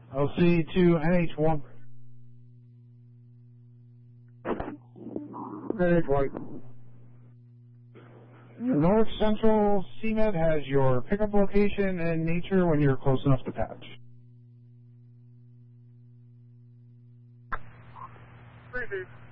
LC to NH1. NH1. North Central CMed has your pickup location and nature when you're close enough to patch. Received.